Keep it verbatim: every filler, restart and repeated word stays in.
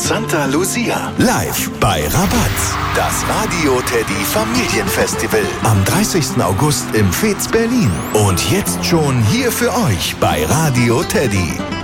Santa Lucia. Live bei Rabatz. Das Radio Teddy Familienfestival am dreißigsten August im Fez Berlin. Und jetzt schon hier für euch bei Radio Teddy.